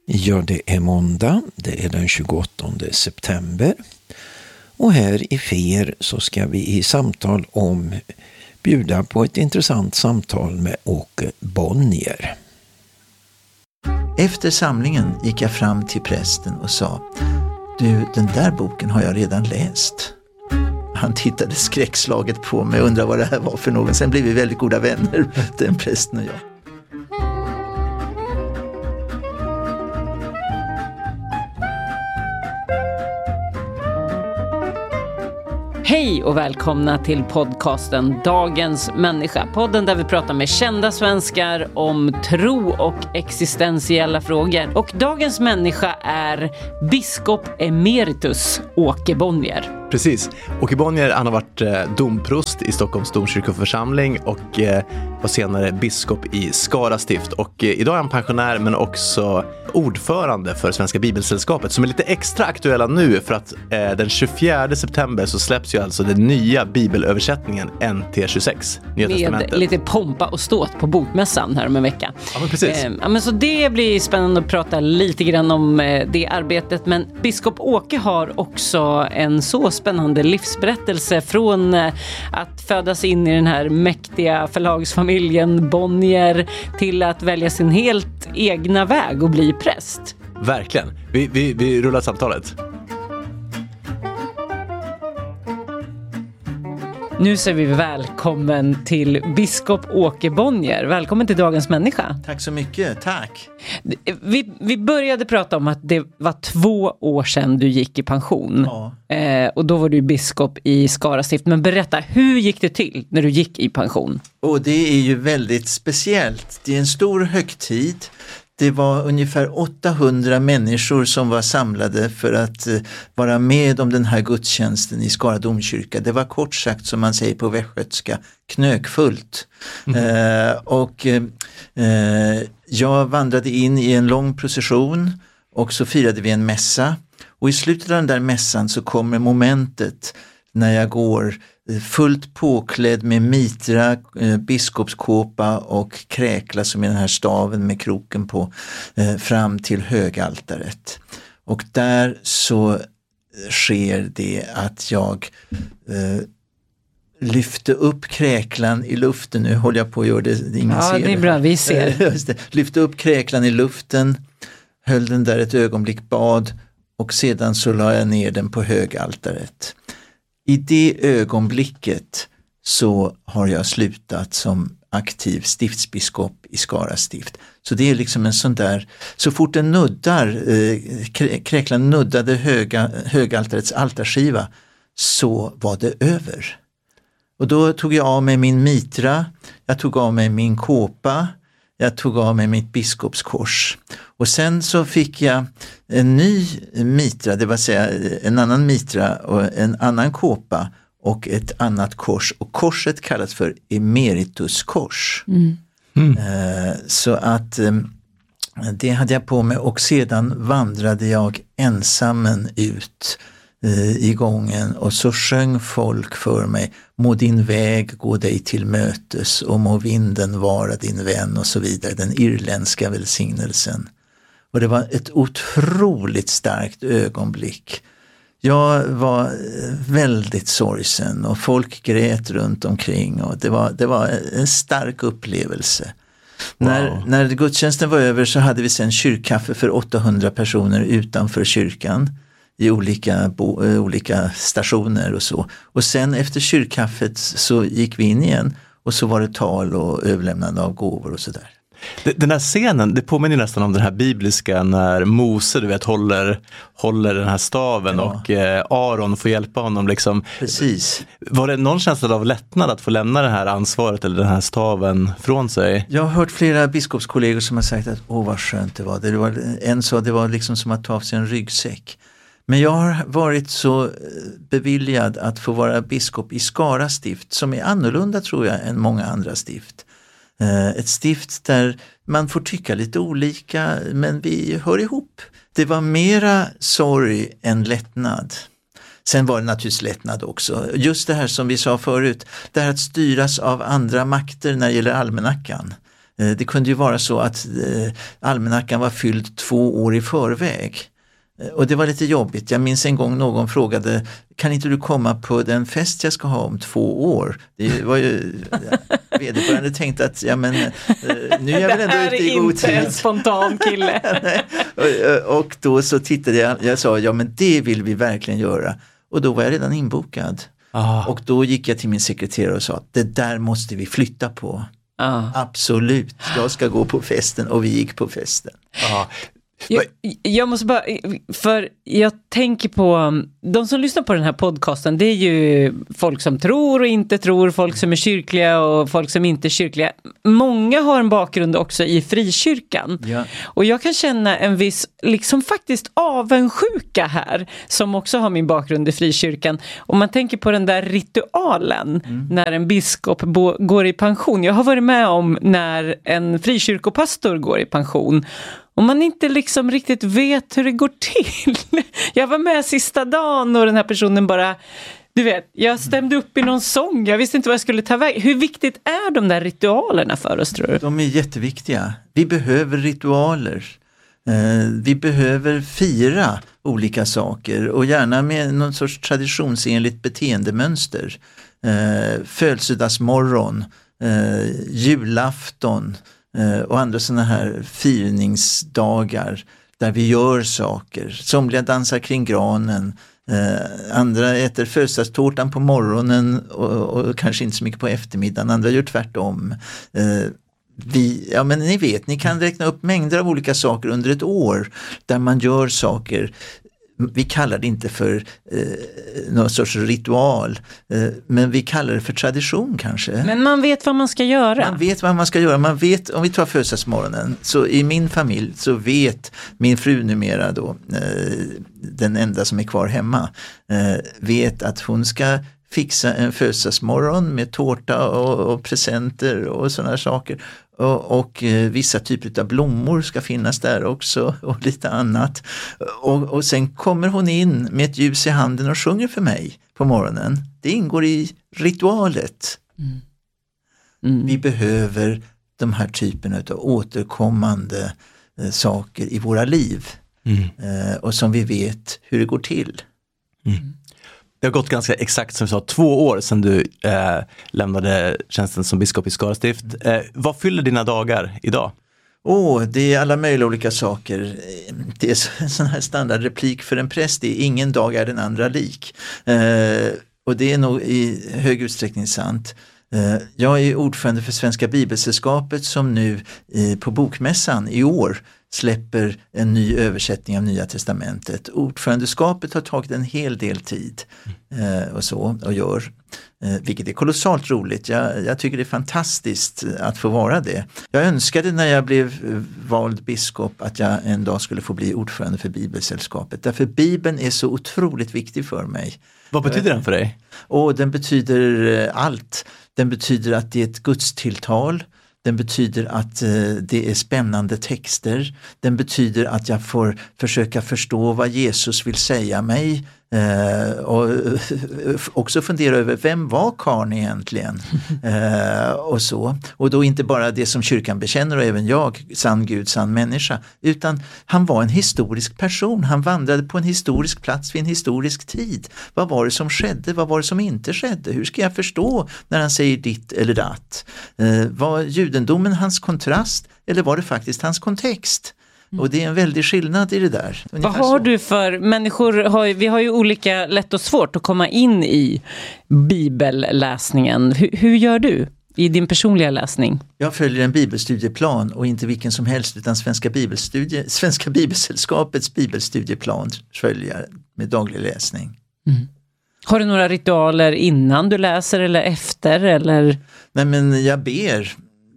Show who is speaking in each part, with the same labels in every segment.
Speaker 1: Ja, det är måndag. Det är den 28 september. Och här i FER så ska vi i samtal bjuda på ett intressant samtal med Åke Bonnier.
Speaker 2: Efter samlingen gick jag fram till prästen och sa: "Du, den där boken har jag redan läst." Han tittade skräckslaget på mig och undrade vad det här var för någon. Sen blev vi väldigt goda vänner, den prästen och jag.
Speaker 3: Hej och välkomna till podcasten Dagens människa. Podden där vi pratar med kända svenskar om tro och existentiella frågor. Och dagens människa är biskop emeritus Åke Bonnier.
Speaker 4: Precis. Åke Bonnier, han har varit domprost i Stockholms domkyrkoförsamling och var senare biskop i Skara stift. Och idag är han pensionär men också ordförande för Svenska Bibelsällskapet, som är lite extra aktuella nu för att den 24 september så släpps ju alltså den nya bibelöversättningen NT26, Nya Testamentet.
Speaker 3: Med lite pompa och ståt på bokmässan här om en vecka.
Speaker 4: Ja, men precis.
Speaker 3: Men så det blir spännande att prata lite grann om det arbetet. Men biskop Åke har också en så spännande livsberättelse från att födas in i den här mäktiga förlagsfamiljen Bonnier till att välja sin helt egna väg och bli präst.
Speaker 4: Verkligen. Vi rullar samtalet.
Speaker 3: Nu säger vi välkommen till biskop Åke Bonnier. Välkommen till Dagens människa.
Speaker 2: Tack så mycket, tack.
Speaker 3: Vi började prata om att det var 2 år sedan du gick i pension.
Speaker 2: Ja.
Speaker 3: Och då var du biskop i Skara stift. Men berätta, hur gick det till när du gick i pension?
Speaker 2: Och det är ju väldigt speciellt. Det är en stor högtid. Det var ungefär 800 människor som var samlade för att vara med om den här gudstjänsten i Skara domkyrka. Det var kort sagt, som man säger på västgötska, knökfullt. Jag vandrade in i en lång procession och så firade vi en mässa. Och i slutet av den där mässan så kommer momentet när jag går fullt påklädd med mitra, biskopskåpa och kräkla som är den här staven med kroken på, fram till högaltaret. Och där så sker det att jag lyfte upp kräklan i luften. Nu håller jag på att göra det, ingen ser det. Ja,
Speaker 3: det är bra, vi ser.
Speaker 2: Lyfte upp kräklan i luften, höll den där ett ögonblick, bad och sedan så la jag ner den på högaltaret. I det ögonblicket så har jag slutat som aktiv stiftsbiskop i Skara stift. Så det är liksom en sån där, så fort den kräklan nuddade högaltarets altarskiva så var det över. Och då tog jag av mig min mitra, jag tog av mig min kåpa, jag tog av mig mitt biskopskors. Och sen så fick jag en ny mitra, det vill säga en annan mitra och en annan kåpa och ett annat kors. Och korset kallas för emerituskors. Så att det hade jag på mig och sedan vandrade jag ensammen ut i gången och så sjöng folk för mig: må din väg gå dig till mötes och må vinden vara din vän och så vidare, den irländska välsignelsen. Och det var ett otroligt starkt ögonblick. Jag var väldigt sorgsen och folk grät runt omkring och det var en stark upplevelse. Wow. När gudstjänsten var över så hade vi sen kyrkkaffe för 800 personer utanför kyrkan i olika stationer och så. Och sen efter kyrkkaffet så gick vi in igen och så var det tal och överlämnande av gåvor och sådär.
Speaker 4: Den här scenen, det påminner nästan om den här bibliska när Mose, du vet, håller den här staven och Aron får hjälpa honom liksom.
Speaker 2: Precis.
Speaker 4: Var det någon känsla av lättnad att få lämna det här ansvaret eller den här staven från sig?
Speaker 2: Jag har hört flera biskopskollegor som har sagt att vad skönt det var. En sa det var liksom som att ta av sig en ryggsäck. Men jag har varit så beviljad att få vara biskop i Skara stift, som är annorlunda tror jag än många andra stift. Ett stift där man får tycka lite olika, men vi hör ihop. Det var mera sorg än lättnad. Sen var det naturligtvis lättnad också. Just det här som vi sa förut, det här att styras av andra makter när det gäller almanackan. Det kunde ju vara så att almanackan var fylld 2 år i förväg. Och det var lite jobbigt. Jag minns en gång någon frågade, kan inte du komma på den fest jag ska ha om 2 år? Det var ju, vederbörande tänkte att nu är jag väl ändå ute i god tid.
Speaker 3: Det här är inte en spontan kille.
Speaker 2: Och då så tittade jag sa, men det vill vi verkligen göra. Och då var jag redan inbokad. Och då gick jag till min sekreterare och sa, det där måste vi flytta på. Absolut, jag ska gå på festen, och vi gick på festen.
Speaker 3: Jag måste bara, för jag tänker på de som lyssnar på den här podcasten, det är ju folk som tror och inte tror, folk som är kyrkliga och folk som inte är kyrkliga. Många har en bakgrund också i frikyrkan.
Speaker 2: Ja.
Speaker 3: Och jag kan känna en viss liksom faktiskt avundsjuka här, som också har min bakgrund i frikyrkan. Om man tänker på den där ritualen när en biskop går i pension. Jag har varit med om när en frikyrkopastor går i pension. Om man inte liksom riktigt vet hur det går till. Jag var med sista dagen och den här personen bara, du vet, jag stämde upp i någon sång. Jag visste inte vad jag skulle ta väg. Hur viktigt är de där ritualerna för oss, tror du?
Speaker 2: De är jätteviktiga. Vi behöver ritualer. Vi behöver fira olika saker och gärna med någon sorts traditionsenligt beteendemönster. Födelsedagsmorgon, julafton och andra sådana här firningsdagar där vi gör saker. Somliga dansar kring granen, andra äter födelsedagstårtan på morgonen och kanske inte så mycket på eftermiddagen, andra gör tvärtom. Men ni vet, ni kan räkna upp mängder av olika saker under ett år där man gör saker. Vi kallar det inte för någon sorts ritual, men vi kallar det för tradition kanske.
Speaker 3: Men man vet vad man ska göra.
Speaker 2: Man vet vad man ska göra. Man vet, om vi tar födelsedagsmorgonen, så i min familj så vet min fru numera då, den enda som är kvar hemma, vet att hon ska fixa en födelsedagsmorgon med tårta och presenter och sådana saker. Och vissa typer av blommor ska finnas där också och lite annat. Och sen kommer hon in med ett ljus i handen och sjunger för mig på morgonen. Det ingår i ritualet. Vi behöver de här typerna av återkommande saker i våra liv. Och som vi vet hur det går till.
Speaker 4: Det har gått ganska exakt som vi sa 2 år sedan du lämnade tjänsten som biskop i Skara stift. Vad fyller dina dagar idag?
Speaker 2: Det är alla möjliga olika saker. Det är en sån här standardreplik för en präst. Det är ingen dag är den andra lik. Och det är nog i hög utsträckning sant. Jag är ordförande för Svenska Bibelsällskapet som nu på Bokmässan i år släpper en ny översättning av Nya testamentet. Ordförandeskapet har tagit en hel del tid och gör, vilket är kolossalt roligt. Jag tycker det är fantastiskt att få vara det. Jag önskade när jag blev vald biskop att jag en dag skulle få bli ordförande för Bibelsällskapet. Därför Bibeln är så otroligt viktig för mig.
Speaker 4: Vad betyder den för dig?
Speaker 2: Den betyder allt. Den betyder att det är ett gudstilltal. Den betyder att det är spännande texter. Den betyder att jag får försöka förstå vad Jesus vill säga mig. Och också fundera över vem var karln egentligen? Och så. Och då inte bara det som kyrkan bekänner och även jag, sann Gud, sann människa. Utan han var en historisk person. Han vandrade på en historisk plats vid en historisk tid. Vad var det som skedde? Vad var det som inte skedde? Hur ska jag förstå när han säger ditt eller datt? Var judendomen hans kontrast eller var det faktiskt hans kontext? Och det är en väldig skillnad i det där.
Speaker 3: Vad har du för människor? Vi har ju olika lätt och svårt att komma in i bibelläsningen. Hur gör du i din personliga läsning?
Speaker 2: Jag följer en bibelstudieplan och inte vilken som helst utan Svenska Bibelsällskapets bibelstudieplan följer jag med daglig läsning.
Speaker 3: Har du några ritualer innan du läser eller efter? Eller?
Speaker 2: Nej, men jag ber.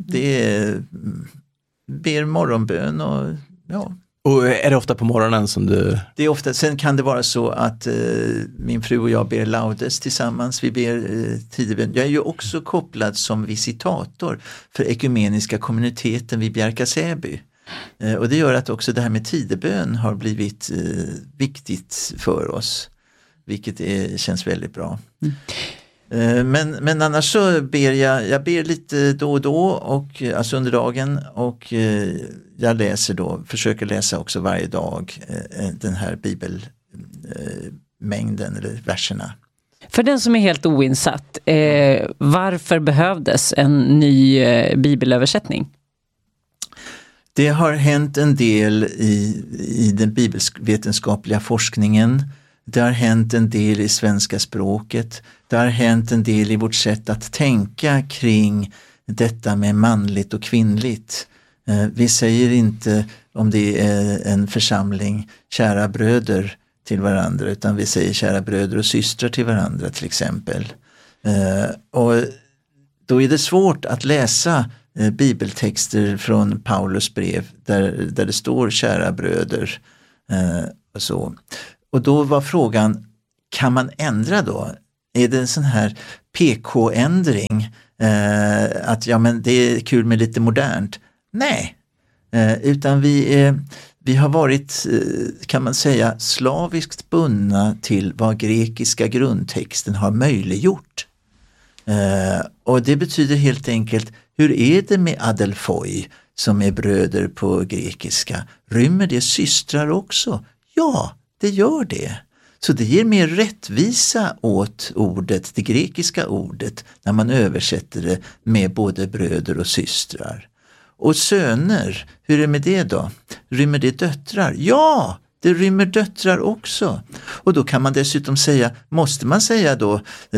Speaker 2: Ber morgonbön och ja.
Speaker 4: Och är det ofta på morgonen som du...
Speaker 2: Det är ofta, sen kan det vara så att min fru och jag ber laudes tillsammans, vi ber tidebön. Jag är ju också kopplad som visitator för ekumeniska kommuniteten vid Bjärka Säby. Och det gör att också det här med tidebön har blivit viktigt för oss, vilket känns väldigt bra. Men annars så ber jag ber lite då och då, och, alltså under dagen, och jag försöker läsa också varje dag den här bibelmängden eller verserna.
Speaker 3: För den som är helt oinsatt, varför behövdes en ny bibelöversättning?
Speaker 2: Det har hänt en del i den bibelvetenskapliga forskningen. Det har hänt en del i svenska språket. Det har hänt en del i vårt sätt att tänka kring detta med manligt och kvinnligt. Vi säger inte, om det är en församling, kära bröder till varandra, utan vi säger kära bröder och systrar till varandra till exempel. Och då är det svårt att läsa bibeltexter från Paulus brev där det står kära bröder och så. Och då var frågan, kan man ändra då? Är det en sån här PK-ändring? Att ja, men det är kul med lite modernt? Nej, utan vi har varit, kan man säga, slaviskt bundna till vad grekiska grundtexten har möjliggjort. Och det betyder helt enkelt, hur är det med adelphoi som är bröder på grekiska? Rymmer det systrar också? Ja, det gör det. Så det ger mer rättvisa åt ordet, det grekiska ordet, när man översätter det med både bröder och systrar. Och söner, hur är det med det då? Rymmer det döttrar? Ja, det rymmer döttrar också. Och då kan man dessutom säga, måste man säga då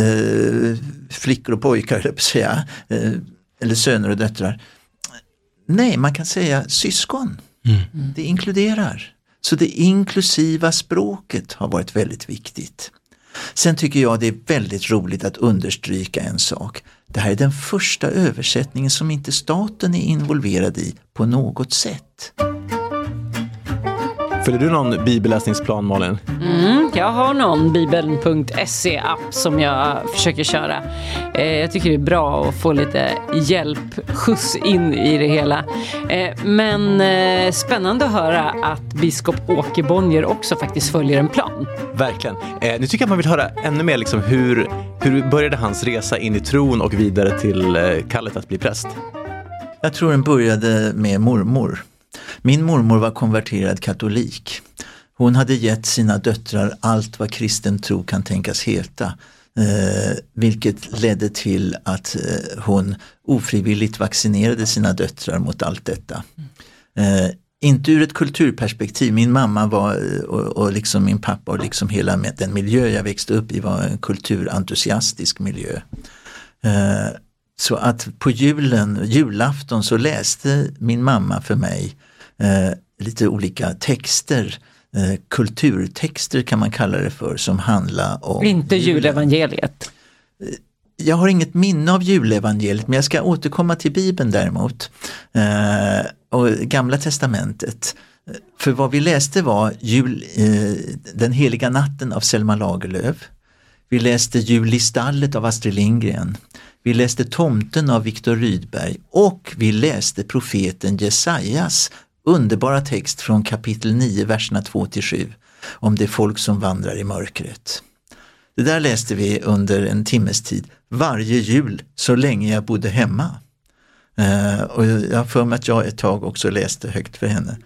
Speaker 2: flickor och pojkar, eller söner och döttrar? Nej, man kan säga syskon. Det inkluderar. Så det inklusiva språket har varit väldigt viktigt. Sen tycker jag det är väldigt roligt att understryka en sak. Det här är den första översättningen som inte staten är involverad i på något sätt.
Speaker 4: Följer du någon bibelläsningsplan, Malin?
Speaker 3: Jag har någon bibeln.se-app som jag försöker köra. Jag tycker det är bra att få lite hjälp, skjuts in i det hela. Men spännande att höra att biskop Åke Bonnier också faktiskt följer en plan.
Speaker 4: Verkligen. Nu tycker jag att man vill höra ännu mer liksom hur började hans resa in i tron och vidare till kallet att bli präst?
Speaker 2: Jag tror den började med mormor. Min mormor var konverterad katolik. Hon hade gett sina döttrar allt vad kristen tro kan tänkas heta. Vilket ledde till att hon ofrivilligt vaccinerade sina döttrar mot allt detta. Inte ur ett kulturperspektiv. Min mamma var, och liksom min pappa och liksom hela den miljö jag växte upp i var en kulturentusiastisk miljö. Så att på julafton så läste min mamma för mig lite olika texter, kulturtexter kan man kalla det för, som handlar om
Speaker 3: inte julevangeliet.
Speaker 2: Jag har inget minne av julevangeliet, men jag ska återkomma till Bibeln däremot. Och Gamla testamentet. För vad vi läste var Den heliga natten av Selma Lagerlöf. Vi läste Jul i stallet av Astrid Lindgren. Vi läste Tomten av Viktor Rydberg. Och vi läste profeten Jesajas underbara text från kapitel 9, verserna 2-7. Om det folk som vandrar i mörkret. Det där läste vi under en timmes tid. Varje jul så länge jag bodde hemma. Och jag har för mig att jag ett tag också läste högt för henne.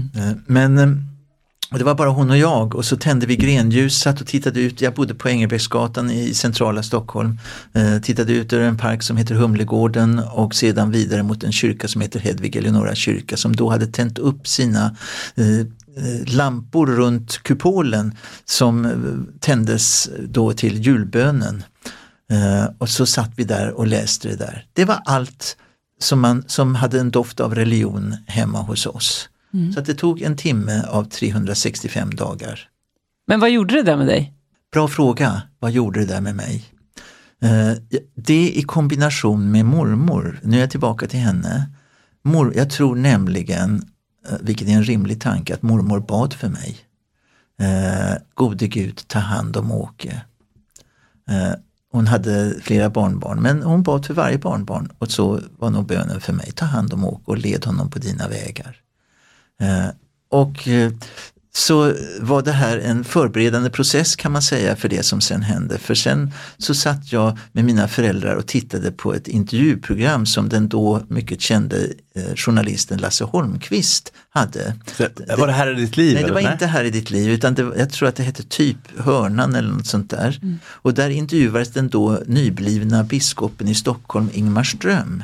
Speaker 2: Och det var bara hon och jag, och så tände vi grenljus, satt och tittade ut. Jag bodde på Engelbrektsgatan i centrala Stockholm. Tittade ut över en park som heter Humlegården och sedan vidare mot en kyrka som heter Hedvig Eleonora kyrka, som då hade tänt upp sina lampor runt kupolen som tändes då till julbönen. Och så satt vi där och läste det där. Det var allt som hade en doft av religion hemma hos oss. Så att det tog en timme av 365 dagar.
Speaker 3: Men vad gjorde det där med dig?
Speaker 2: Bra fråga. Vad gjorde det där med mig? Det i kombination med mormor. Nu är jag tillbaka till henne. Jag tror nämligen, vilket är en rimlig tanke, att mormor bad för mig. Gode Gud, ta hand om Åke. Hon hade flera barnbarn, men hon bad för varje barnbarn. Och så var nog bönen för mig. Ta hand om Åke och led honom på dina vägar. Och så var det här en förberedande process kan man säga för det som sen hände. För sen så satt jag med mina föräldrar och tittade på ett intervjuprogram som den då mycket kände journalisten Lasse Holmqvist hade.
Speaker 4: Var det här i ditt liv?
Speaker 2: Nej, det var
Speaker 4: eller?
Speaker 2: inte här i ditt liv, utan jag tror att det hette typ Hörnan eller något sånt där. Och där intervjuades den då nyblivna biskopen i Stockholm, Ingmar Ström.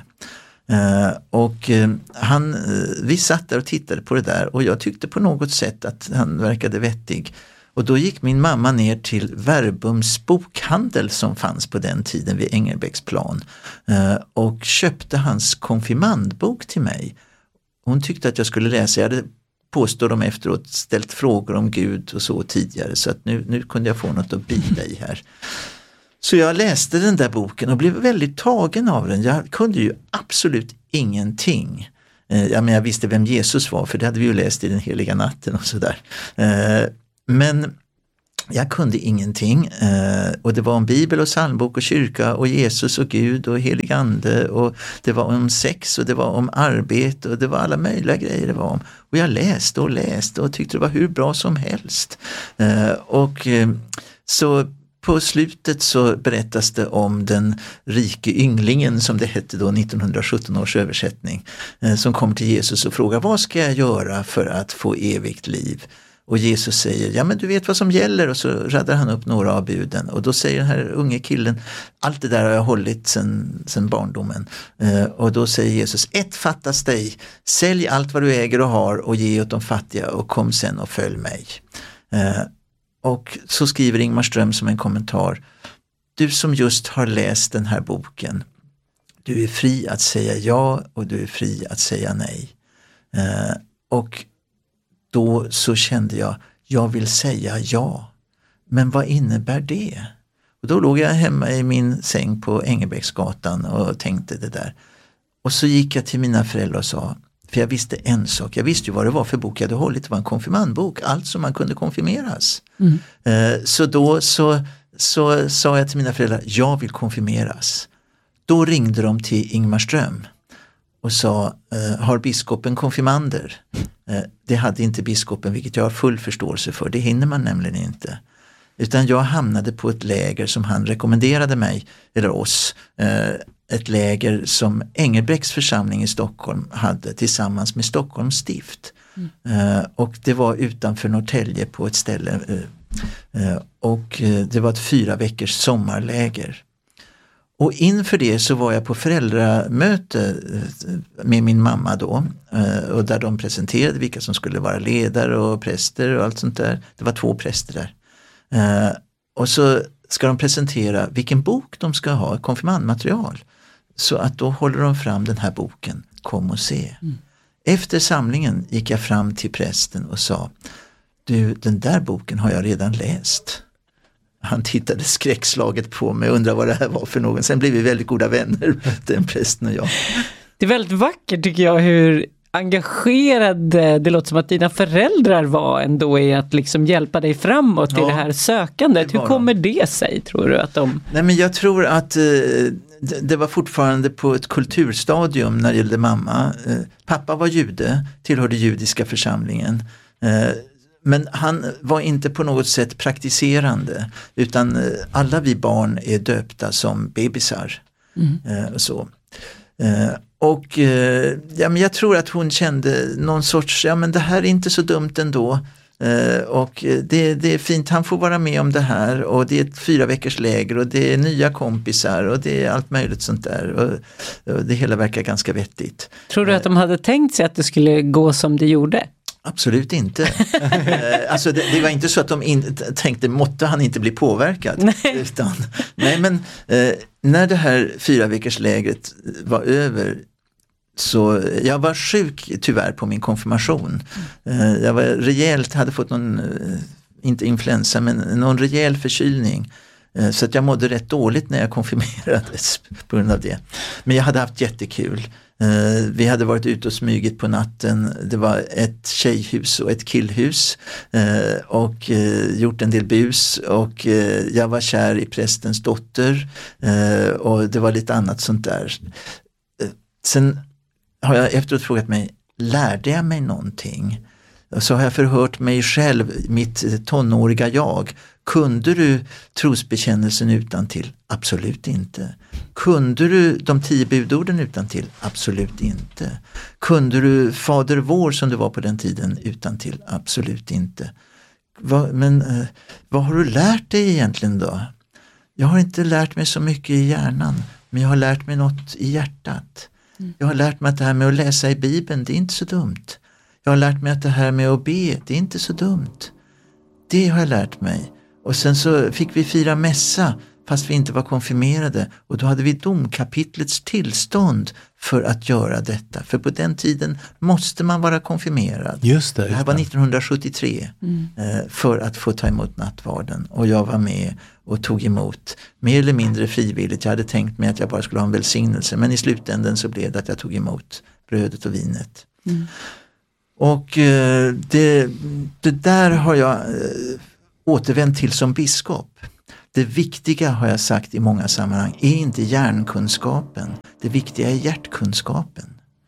Speaker 2: Vi satt där och tittade på det där och jag tyckte på något sätt att han verkade vettig. Och då gick min mamma ner till Verbums bokhandel som fanns på den tiden vid Engelbrektsplan och köpte hans konfirmandbok till mig. Hon tyckte att jag skulle läsa, jag hade påstår de efteråt ställt frågor om Gud och så tidigare, så att nu kunde jag få något att bida i här. Så jag läste den där boken och blev väldigt tagen av den. Jag kunde ju absolut ingenting. Jag visste vem Jesus var, för det hade vi ju läst i den heliga natten och sådär. Men jag kunde ingenting. Och det var om Bibel och psalmbok och kyrka och Jesus och Gud och helig ande. Och det var om sex och det var om arbete och det var alla möjliga grejer det var om. Och jag läste och tyckte det var hur bra som helst. Så på slutet så berättas det om den rike ynglingen, som det hette då, 1917 års översättning, som kom till Jesus och frågar: vad ska jag göra för att få evigt liv? Och Jesus säger: ja, men du vet vad som gäller, och så raddar han upp några av buden. Och då säger den här unge killen: allt det där har jag hållit sedan barndomen. Och då säger Jesus: ett fattas dig, sälj allt vad du äger och har och ge åt de fattiga och kom sen och följ mig. Och så skriver Ingmar Ström som en kommentar: du som just har läst den här boken, du är fri att säga ja och du är fri att säga nej. Och då så kände jag vill säga ja. Men vad innebär det? Och då låg jag hemma i min säng på Engelbrektsgatan och tänkte det där. Och så gick jag till mina föräldrar och sa, för jag visste en sak, jag visste ju vad det var för bok jag hade hållit, det var en konfirmandbok, allt som man kunde konfirmeras. Så då så sa jag till mina föräldrar: jag vill konfirmeras. Då ringde de till Ingmar Ström och sa: har biskopen konfirmander? Det hade inte biskopen, vilket jag har full förståelse för, det hinner man nämligen inte. Utan jag hamnade på ett läger som han rekommenderade mig, eller oss, ett läger som Engelbrekts församling i Stockholm hade tillsammans med Stockholms stift. Och det var utanför Norrtälje på ett ställe, och det var ett 4 veckors sommarläger. Och inför det så var jag på föräldramöte med min mamma då, och där de presenterade vilka som skulle vara ledare och präster och allt sånt där. Det var 2 präster där. Och så ska de presentera vilken bok de ska ha, konfirmandmaterial. Så att då håller de fram den här boken, Kom och se. Efter samlingen gick jag fram till prästen och sa: du, den där boken har jag redan läst. Han tittade skräckslaget på mig och undrade vad det här var för någon. Sen blev vi väldigt goda vänner, den prästen och jag.
Speaker 3: Det är väldigt vackert tycker jag hur engagerade det låter som att dina föräldrar var ändå i att liksom hjälpa dig framåt i det här sökandet. Hur kommer det sig, tror du? Att de...
Speaker 2: Nej, men jag tror att det var fortfarande på ett kulturstadium när det gällde mamma. Pappa var jude, tillhörde judiska församlingen. Men han var inte på något sätt praktiserande, utan alla vi barn är döpta som bebisar. Så. Men jag tror att hon kände någon sorts, men det här är inte så dumt ändå. Och det är fint, han får vara med om det här, och det är ett 4 veckors läger och det är nya kompisar och det är allt möjligt sånt där, och det hela verkar ganska vettigt.
Speaker 3: Tror du att de hade tänkt sig att det skulle gå som det gjorde?
Speaker 2: Absolut inte. Alltså det var inte så att de tänkte, måtte han inte bli påverkad. Men när det här 4 veckors lägret var över, så jag var sjuk tyvärr på min konfirmation. Jag var rejält, hade fått någon, inte influensa, men någon rejäl förkylning. Så att jag mådde rätt dåligt när jag konfirmerades på grund av det. Men jag hade haft jättekul. Vi hade varit ute och smugit på natten. Det var ett tjejhus och ett killhus, och gjort en del bus, och jag var kär i prästens dotter, och det var lite annat sånt där. Sen har jag efteråt frågat mig, lärde jag mig någonting? Så har jag förhört mig själv, mitt tonåriga jag. Kunde du trosbekännelsen utantill? Absolut inte. Kunde du de 10 budorden utantill? Absolut inte. Kunde du Fader vår som det var på den tiden utantill? Absolut inte. Vad har du lärt dig egentligen då? Jag har inte lärt mig så mycket i hjärnan, men jag har lärt mig något i hjärtat. Jag har lärt mig att det här med att läsa i Bibeln, det är inte så dumt. Jag har lärt mig att det här med att be, det är inte så dumt. Det har jag lärt mig. Och sen så fick vi fira mässa fast vi inte var konfirmerade. Och då hade vi domkapitlets tillstånd för att göra detta. För på den tiden måste man vara konfirmerad.
Speaker 4: Just det.
Speaker 2: Det här var 1973 för att få ta emot nattvarden. Och jag var med och tog emot mer eller mindre frivilligt. Jag hade tänkt mig att jag bara skulle ha en välsignelse. Men i slutändan så blev det att jag tog emot brödet och vinet. Och det där har jag återvänt till som biskop. Det viktiga, har jag sagt i många sammanhang, är inte hjärnkunskapen. Det viktiga är hjärtkunskapen.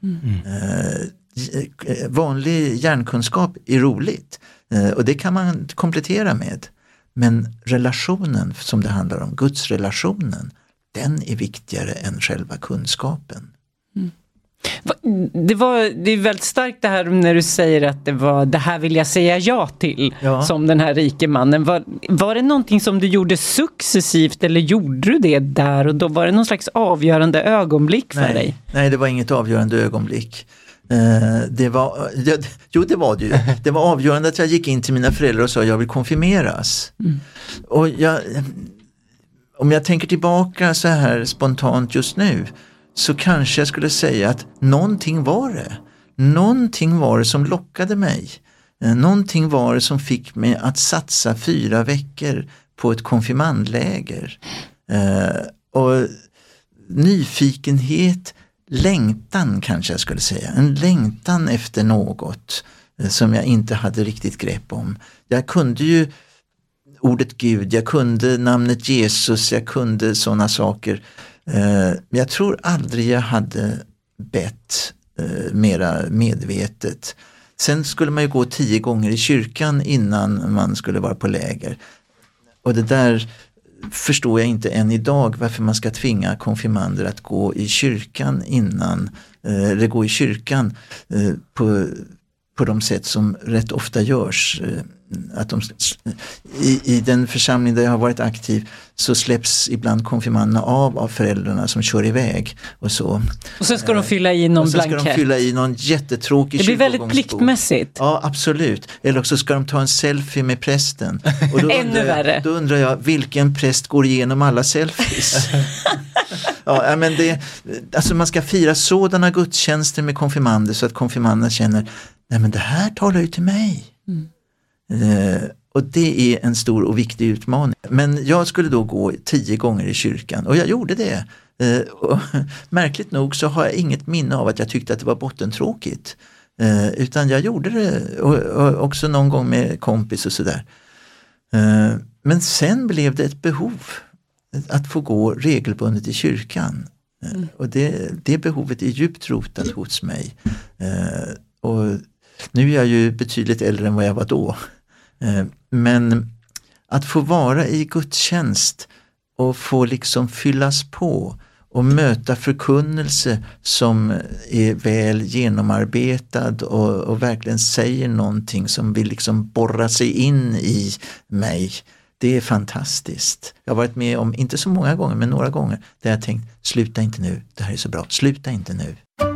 Speaker 2: Vanlig hjärnkunskap är roligt och det kan man komplettera med. Men relationen som det handlar om, gudsrelationen, den är viktigare än själva kunskapen.
Speaker 3: Det är väldigt starkt det här när du säger att det här vill jag säga ja till, som den här rike mannen. Var det någonting som du gjorde successivt eller gjorde du det där och då? Var det någon slags avgörande ögonblick för dig? Nej,
Speaker 2: det var inget avgörande ögonblick. Det var det ju. Det var avgörande att jag gick in till mina föräldrar och sa jag vill konfirmeras. Och om jag tänker tillbaka så här spontant just nu, så kanske jag skulle säga att någonting var det. Någonting var det som lockade mig. Någonting var det som fick mig att satsa 4 veckor på ett konfirmandläger. Och nyfikenhet, längtan kanske jag skulle säga. En längtan efter något som jag inte hade riktigt grepp om. Jag kunde ju ordet Gud, jag kunde namnet Jesus, jag kunde sådana saker. Jag tror aldrig jag hade bett mera medvetet. Sen skulle man ju gå 10 gånger i kyrkan innan man skulle vara på läger. Och det där förstår jag inte än idag, varför man ska tvinga konfirmander att gå i kyrkan innan, eller gå i kyrkan på de sätt som rätt ofta görs. Att i den församling där jag har varit aktiv så släpps ibland konfirmanderna av föräldrarna som kör iväg och så.
Speaker 3: Och sen ska de fylla i någon blankett.
Speaker 2: Och sen ska de fylla i någon jättetråkig.
Speaker 3: Det blir väldigt pliktmässigt.
Speaker 2: Ja, absolut. Eller också ska de ta en selfie med prästen. Och då
Speaker 3: ännu värre.
Speaker 2: Då undrar jag, vilken präst går igenom alla selfies? Ja, men alltså man ska fira sådana gudstjänster med konfirmander så att konfirmanderna känner, nej men det här talar ju till mig. Och det är en stor och viktig utmaning. Men jag skulle då gå 10 gånger i kyrkan och jag gjorde det. Och märkligt nog så har jag inget minne av att jag tyckte att det var bottentråkigt. Utan jag gjorde det och också någon gång med kompis och sådär. Men sen blev det ett behov att få gå regelbundet i kyrkan. Och det behovet är djupt rotat hos mig. Och nu är jag ju betydligt äldre än vad jag var då. Men att få vara i gudstjänst och få liksom fyllas på och möta förkunnelse som är väl genomarbetad och verkligen säger någonting som vill liksom borra sig in i mig. Det är fantastiskt. Jag har varit med om, inte så många gånger, men några gånger där jag tänkt, sluta inte nu, det här är så bra, sluta inte nu.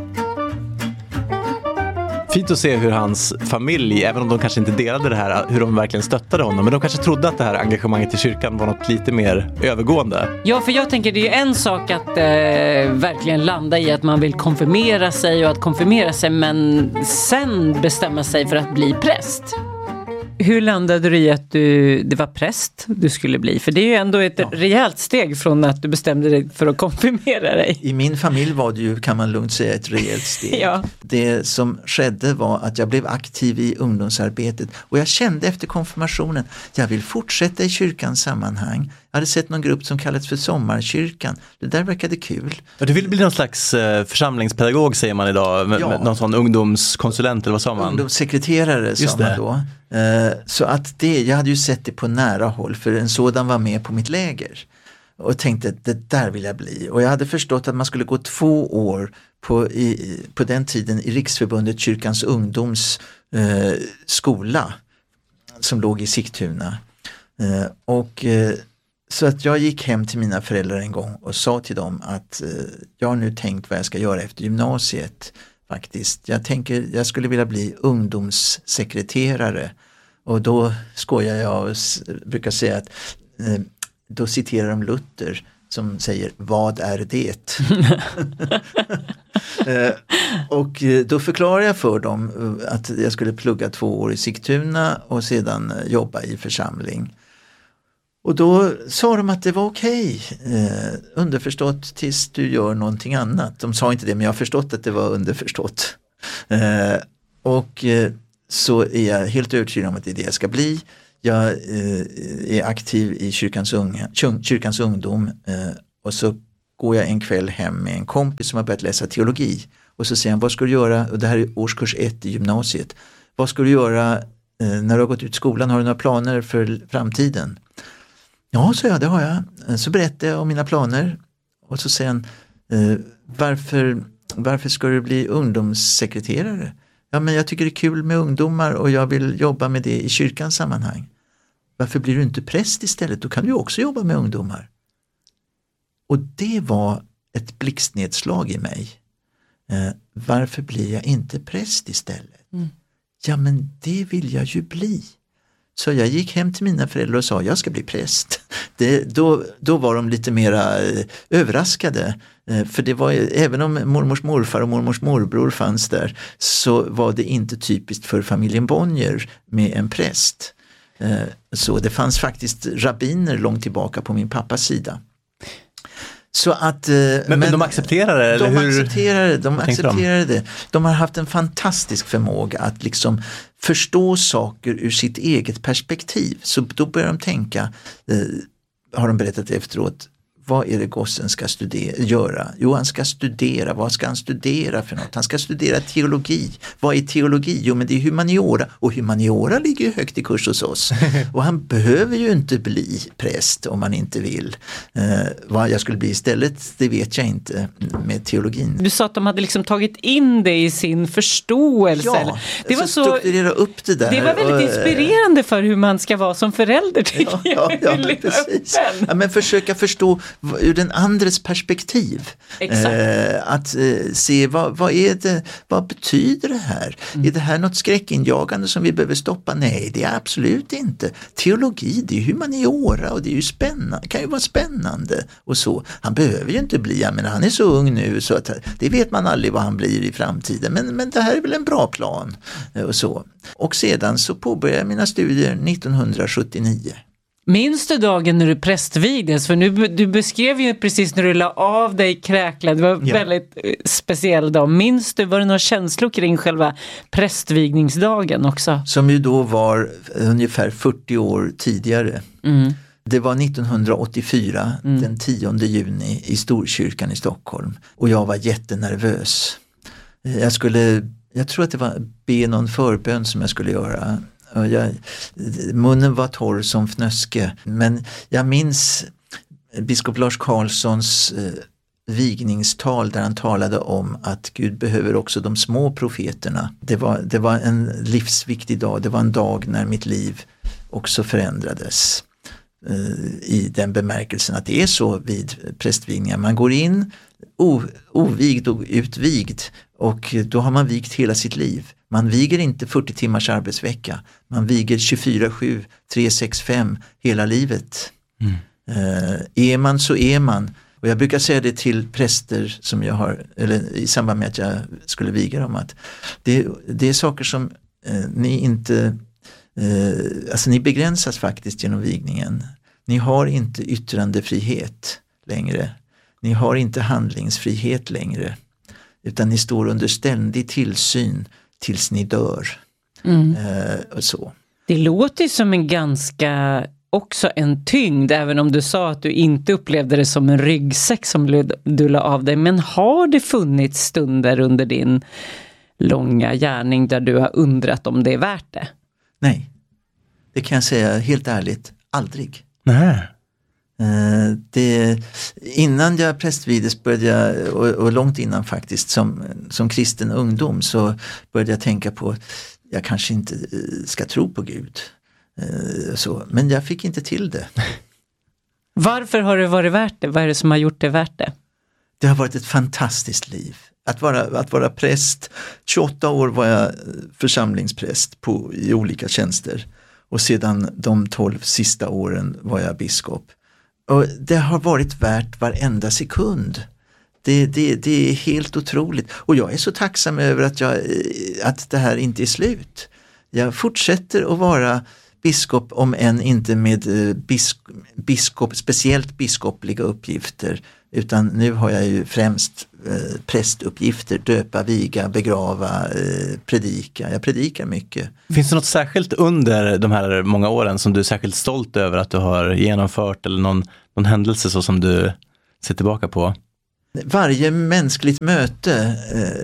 Speaker 4: Fint att se hur hans familj, även om de kanske inte delade det här, hur de verkligen stöttade honom. Men de kanske trodde att det här engagemanget i kyrkan var något lite mer övergående.
Speaker 3: Ja, för jag tänker det är en sak att verkligen landa i att man vill konfirmera sig och att konfirmera sig, men sen bestämma sig för att bli präst. Hur landade du i att det var präst du skulle bli? För det är ju ändå ett rejält steg från att du bestämde dig för att konfirmera dig.
Speaker 2: I min familj var det ju, kan man lugnt säga, ett rejält steg.
Speaker 3: Ja.
Speaker 2: Det som skedde var att jag blev aktiv i ungdomsarbetet och jag kände efter konfirmationen, jag vill fortsätta i kyrkans sammanhang. Jag hade sett någon grupp som kallades för Sommarkyrkan. Det där verkade kul.
Speaker 5: Du vill bli någon slags församlingspedagog säger man idag. Någon sån ungdomskonsulent eller vad sa man?
Speaker 2: Ungdomssekreterare sa man då. Så att jag hade ju sett det på nära håll, för en sådan var med på mitt läger. Och tänkte att det där vill jag bli. Och jag hade förstått att man skulle gå 2 år på den tiden i Riksförbundet Kyrkans ungdoms skola som låg i Sigtuna. Så att jag gick hem till mina föräldrar en gång och sa till dem att jag har nu tänkt vad jag ska göra efter gymnasiet faktiskt. Jag skulle vilja bli ungdomssekreterare. Och då skojar jag och brukar säga att då citerar de Luther som säger vad är det? Och då förklarar jag för dem att jag skulle plugga 2 år i Sigtuna och sedan jobba i församling. Och då sa de att det var okej. Underförstått tills du gör någonting annat. De sa inte det, men jag har förstått att det var underförstått. Så är jag helt övertygad om att det är det jag ska bli. Jag är aktiv i kyrkans ungdom och så går jag en kväll hem med en kompis som har börjat läsa teologi. Och så säger han, vad ska du göra? Och det här är årskurs 1 i gymnasiet. Vad ska du göra när du har gått ut skolan? Har du några planer för framtiden? Ja, så det har jag. Så berättar jag om mina planer. Och så säger han, varför ska du bli ungdomssekreterare? Ja, men jag tycker det är kul med ungdomar och jag vill jobba med det i kyrkans sammanhang. Varför blir du inte präst istället? Då kan du också jobba med ungdomar. Och det var ett blixtnedslag i mig. Varför blir jag inte präst istället? Ja, men det vill jag ju bli. Så jag gick hem till mina föräldrar och sa jag ska bli präst. Då var de lite mera överraskade. För det var, även om mormors morfar och mormors morbror fanns där, så var det inte typiskt för familjen Bonnier med en präst. Så det fanns faktiskt rabbiner långt tillbaka på min pappas sida. Så att,
Speaker 5: men de accepterar det? Eller
Speaker 2: de accepterar det. De har haft en fantastisk förmåga att liksom förstå saker ur sitt eget perspektiv. Så då börjar de tänka, har de berättat efteråt, vad är det gossen ska göra? Jo, han ska studera. Vad ska han studera för något? Han ska studera teologi. Vad är teologi? Jo, men det är humaniora. Och humaniora ligger ju högt i kurs hos oss. Och han behöver ju inte bli präst om han inte vill. Vad jag skulle bli istället, det vet jag inte med teologin.
Speaker 3: Du sa att de hade liksom tagit in det i sin förståelse.
Speaker 2: Ja, det var så strukturera upp det där.
Speaker 3: Det var väldigt inspirerande för hur man ska vara som förälder, tycker jag.
Speaker 2: Ja, precis. Ja, men försöka förstå ur den andres perspektiv. Att se vad är det, vad betyder det här? Är det här något skräckinjagande som vi behöver stoppa? Nej, det är absolut inte. Teologi, det är humaniora och det är ju spännande, kan ju vara spännande och så. Han behöver ju inte bli, men han är så ung nu så att det vet man aldrig vad han blir i framtiden. Men det här är väl en bra plan och så. Och sedan så påbörjade jag mina studier 1979.
Speaker 3: Minns du dagen när du prästvigdes? För du beskrev ju precis när du la av dig kräkla. Det var en väldigt speciell dag. Minns du, var det några känslor kring själva prästvigningsdagen också? Som
Speaker 2: ju då var ungefär 40 år tidigare. Det var 1984, den 10 juni i Storkyrkan i Stockholm. Och jag var jättenervös. Jag tror att det var be någon förbön som jag skulle göra. Munnen var torr som fnöske, men jag minns biskop Lars Karlssons vigningstal där han talade om att Gud behöver också de små profeterna. Det var en livsviktig dag, det var en dag när mitt liv också förändrades i den bemärkelsen att det är så vid prästvigningar. Man går in ovigd och utvigd och då har man vigt hela sitt liv. Man viger inte 40 timmars arbetsvecka. Man viger 24/7, 365 hela livet. Är man så är man. Och jag brukar säga det till präster som jag har, eller i samband med att jag skulle viga dem, att det är saker som ni inte, alltså ni begränsas faktiskt genom vigningen. Ni har inte yttrandefrihet längre. Ni har inte handlingsfrihet längre. Utan ni står under ständig tillsyn tills ni dör. Och så.
Speaker 3: Det låter som en ganska också en tyngd, även om du sa att du inte upplevde det som en ryggsäck som du la av dig. Men har det funnits stunder under din långa gärning där du har undrat om det är värt det?
Speaker 2: Nej, det kan jag säga helt ärligt, aldrig.
Speaker 5: Nej.
Speaker 2: Innan jag prästvigdes började jag, och långt innan faktiskt, som kristen ungdom så började jag tänka på jag kanske inte ska tro på Gud. Men jag fick inte till det.
Speaker 3: Varför har det varit värt det? Vad är det som har gjort det värt det?
Speaker 2: Det har varit ett fantastiskt liv. Att vara präst, 28 år var jag församlingspräst i olika tjänster. Och sedan de 12 sista åren var jag biskop. Och det har varit värt varenda sekund. Det är helt otroligt. Och jag är så tacksam över att det här inte är slut. Jag fortsätter att vara biskop, om än inte med speciellt biskopliga uppgifter. Utan nu har jag ju främst prästuppgifter, döpa, viga, begrava, predika. Jag predikar mycket.
Speaker 5: Finns det något särskilt under de här många åren som du är särskilt stolt över att du har genomfört, eller någon händelse så som du ser tillbaka på?
Speaker 2: Varje mänskligt möte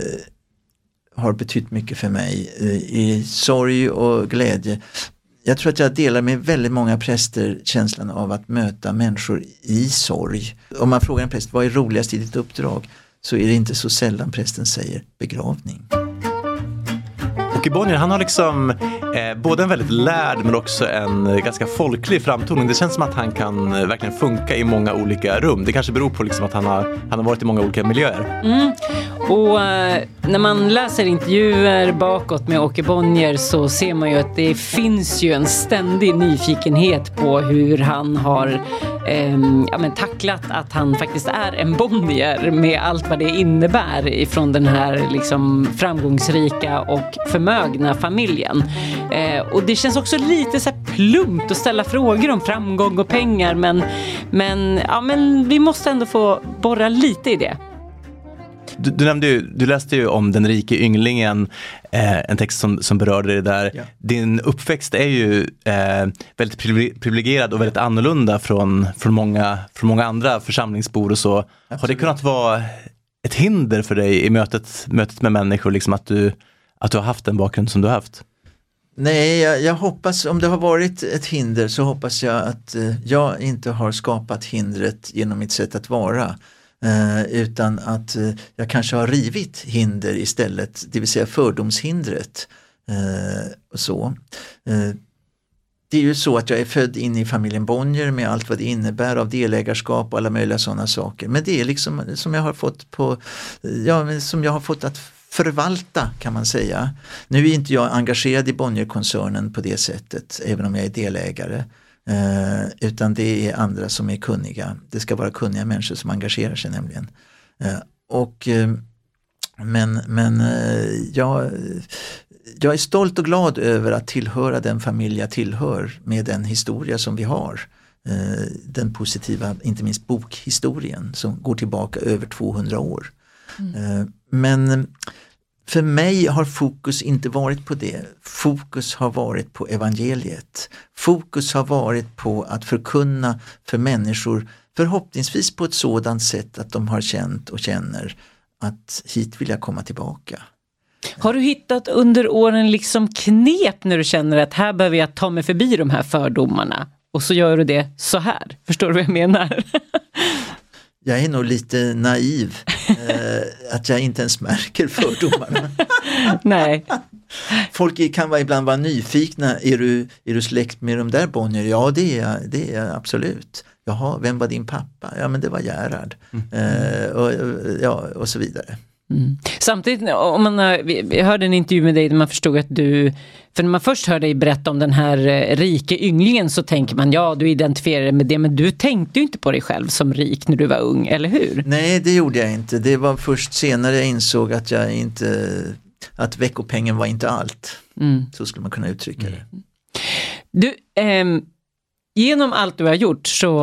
Speaker 2: har betytt mycket för mig i sorg och glädje. Jag tror att jag delar med väldigt många präster känslan av att möta människor i sorg. Om man frågar en präst, vad är roligast i ditt uppdrag? Så är det inte så sällan prästen säger begravning.
Speaker 4: Åke Bonnier, han har liksom både en väldigt lärd men också en ganska folklig framtoning. Det känns som att han kan verkligen funka i många olika rum. Det kanske beror på liksom att han har varit i många olika miljöer.
Speaker 3: Och när man läser intervjuer bakåt med Åke Bonnier så ser man ju att det finns ju en ständig nyfikenhet på hur han har tacklat att han faktiskt är en Bonnier med allt vad det innebär ifrån den här liksom framgångsrika och förmögna familjen. Och det känns också lite så här plumpt att ställa frågor om framgång och pengar, men vi måste ändå få borra lite i det.
Speaker 5: Du läste ju om den rike ynglingen, en text som berörde det där. Ja. Din uppväxt är ju väldigt privilegierad och väldigt annorlunda från många andra församlingsbor och så. Absolut. Har det kunnat vara ett hinder för dig i mötet med människor, liksom att du har haft den bakgrund som du har haft?
Speaker 2: Nej, jag hoppas, om det har varit ett hinder så hoppas jag att jag inte har skapat hindret genom mitt sätt att vara. Utan att jag kanske har rivit hinder istället, det vill säga fördomshindret. Det är ju så att jag är född in i familjen Bonnier med allt vad det innebär av delägarskap och alla möjliga sådana saker. Men det är liksom som jag har fått att förvalta, kan man säga. Nu är inte jag engagerad i Bonnier-koncernen på det sättet, även om jag är delägare. Utan det är andra som är kunniga. Det ska vara kunniga människor som engagerar sig nämligen. Jag är stolt och glad över att tillhöra den familj jag tillhör med den historia som vi har. Den positiva, inte minst bokhistorien som går tillbaka över 200 år. Men för mig har fokus inte varit på det. Fokus har varit på evangeliet. Fokus har varit på att förkunna för människor, förhoppningsvis på ett sådant sätt att de har känt och känner att hit vill jag komma tillbaka.
Speaker 3: Har du hittat under åren liksom knep när du känner att här behöver jag ta mig förbi de här fördomarna? Och så gör du det så här. Förstår du vad jag menar?
Speaker 2: Jag är nog lite naiv att jag inte ens märker fördomarna.
Speaker 3: Nej.
Speaker 2: Folk kan ibland vara nyfikna. Är du släkt med de där Bonnier? Ja, det är jag absolut. Jaha, vem var din pappa? Ja, men det var Gerhard. Och så vidare.
Speaker 3: Mm. Samtidigt, vi hörde en intervju med dig där man förstod att för när man först hörde dig berätta om den här rike ynglingen så tänker man, ja, du identifierar dig med det, men du tänkte ju inte på dig själv som rik när du var ung, eller hur?
Speaker 2: Nej, det gjorde jag inte. Det var först senare jag insåg att veckopengen var inte allt. Så skulle man kunna uttrycka det.
Speaker 3: Du, genom allt du har gjort så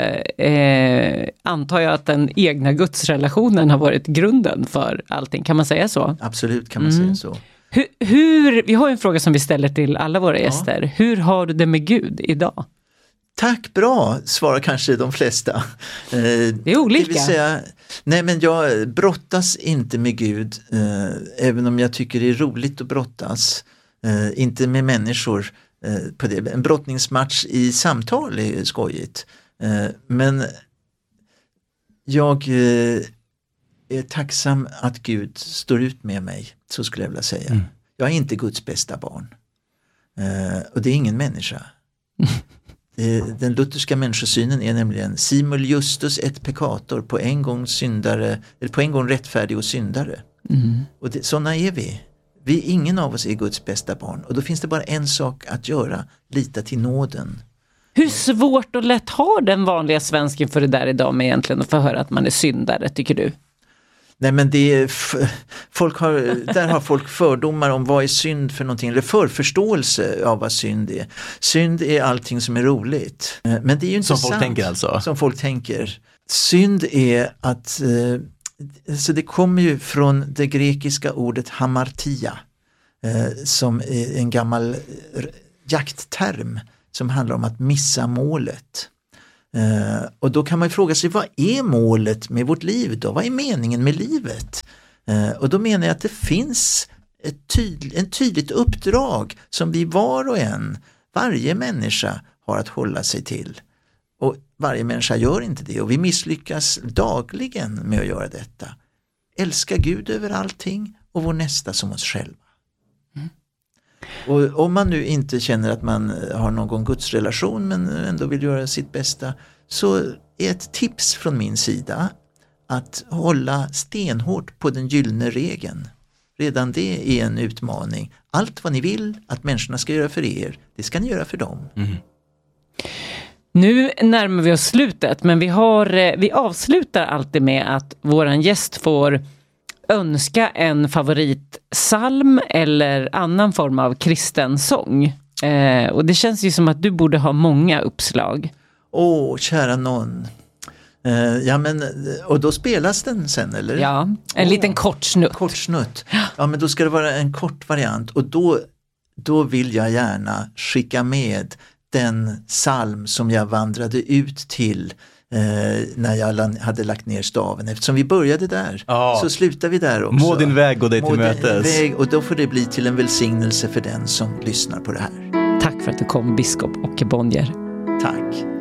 Speaker 3: antar jag att den egna gudsrelationen har varit grunden för allting. Kan man säga så?
Speaker 2: Absolut kan man säga så.
Speaker 3: Vi har en fråga som vi ställer till alla våra gäster. Hur har du det med Gud idag?
Speaker 2: Tack, bra, svarar kanske de flesta.
Speaker 3: Det är olika.
Speaker 2: Det vill säga, nej men jag brottas inte med Gud, även om jag tycker det är roligt att brottas. Inte med människor på det. En brottningsmatch i samtal är skojigt. Men jag är tacksam att Gud står ut med mig, så skulle jag vilja säga. Jag är inte Guds bästa barn. Och det är ingen människa. Den lutherska människosynen är nämligen simul justus et peccator, på en gång syndare, eller på en gång rättfärdig och syndare. Och sådana är vi. Ingen av oss är Guds bästa barn, och då finns det bara en sak att göra: lita till nåden.
Speaker 3: Hur svårt och lätt har den vanliga svensken för det där idag med egentligen att få höra att man är syndare, tycker du?
Speaker 2: Nej, men det är där har folk fördomar om vad är synd för någonting, eller förförståelse av vad synd är. Synd är allting som är roligt. Men det är ju inte
Speaker 5: som
Speaker 2: sant.
Speaker 5: Folk tänker alltså? Som
Speaker 2: folk tänker. Synd är att, så det kommer ju från det grekiska ordet hamartia, som är en gammal jaktterm som handlar om att missa målet. Och då kan man fråga sig, vad är målet med vårt liv då? Vad är meningen med livet? Och då menar jag att det finns en tydligt uppdrag som vi var och en, varje människa, har att hålla sig till. Och varje människa gör inte det, och vi misslyckas dagligen med att göra detta. Älska Gud över allting och vår nästa som oss själva. Och om man nu inte känner att man har någon gudsrelation men ändå vill göra sitt bästa, så är ett tips från min sida att hålla stenhårt på den gyllene regeln. Redan det är en utmaning. Allt vad ni vill att människorna ska göra för er, det ska ni göra för dem.
Speaker 3: Nu närmar vi oss slutet, men vi avslutar alltid med att våran gäst får önska en favoritsalm eller annan form av kristen sång. Och det känns ju som att du borde ha många uppslag.
Speaker 2: Kära någon. Ja, men, och då spelas den sen, eller?
Speaker 3: Ja, en liten kort snutt.
Speaker 2: Kort snutt. Ja, men då ska det vara en kort variant, och då vill jag gärna skicka med den psalm som jag vandrade ut till när jag hade lagt ner staven. Eftersom vi började där, så slutar vi där också.
Speaker 5: Må din väg gå dig till mötes.
Speaker 2: Och då får det bli till en välsignelse för den som lyssnar på det här.
Speaker 3: Tack för att du kom, biskop Åke Bonnier.
Speaker 2: Tack.